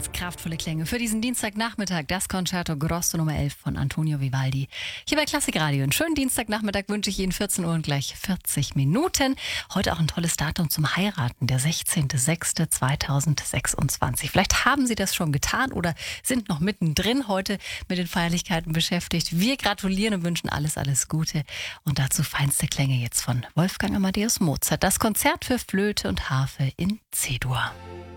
ganz kraftvolle Klänge für diesen Dienstagnachmittag. Das Concerto Grosso Nummer 11 von Antonio Vivaldi. Hier bei Klassikradio. Einen schönen Dienstagnachmittag wünsche ich Ihnen, 14 Uhr und gleich 40 Minuten. Heute auch ein tolles Datum zum Heiraten, der 16.06.2026. Vielleicht haben Sie das schon getan oder sind noch mittendrin heute mit den Feierlichkeiten beschäftigt. Wir gratulieren und wünschen alles, alles Gute. Und dazu feinste Klänge jetzt von Wolfgang Amadeus Mozart. Das Konzert für Flöte und Harfe in C-Dur.